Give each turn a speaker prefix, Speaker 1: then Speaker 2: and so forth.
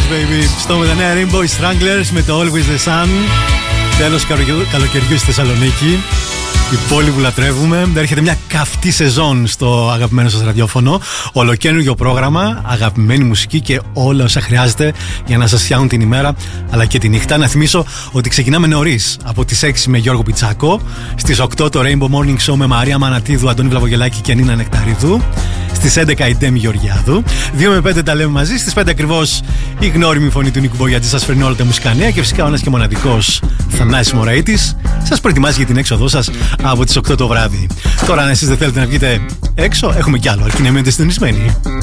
Speaker 1: baby. Στο μετανέα Rainbow Stranglers με το Always the Sun. Τέλος καλοκαιριού στη Θεσσαλονίκη. Η πόλη που λατρεύουμε. Έρχεται μια καυτή σεζόν στο αγαπημένο σας ραδιόφωνο. Ολοκαίνουργιο πρόγραμμα, αγαπημένη μουσική και όλα όσα χρειάζεται για να σας φτιάχνουν την ημέρα αλλά και τη νύχτα. Να θυμίσω ότι ξεκινάμε νωρίς από τις 6 με Γιώργο Πιτσάκο. Στις 8 το Rainbow Morning Show με Μαρία Μανατίδου, Αντώνη Βλαβογελάκη και Νίνα Νεκταρίδου. Στις 11 η Ντέμι Γεωργιάδου. 2 με 5 τα λέμε μαζί. Στις 5 ακριβώς η γνώριμη φωνή του Νίκου Μπογιατζή σας φέρνει όλα τα μουσικά νέα. Και φυσικά ο ένας και μοναδικός Θανάσης Μωραΐτης σας προετοιμάζει για την έξοδό σας από τις 8 το βράδυ. Τώρα, αν εσείς δεν θέλετε να βγείτε έξω, έχουμε κι άλλο. Αρκεί να μείνετε συντονισμένοι.